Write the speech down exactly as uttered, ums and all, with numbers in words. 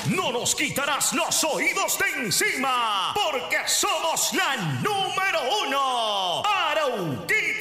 no nos quitarás los oídos de encima, porque somos la número uno. Arauquita.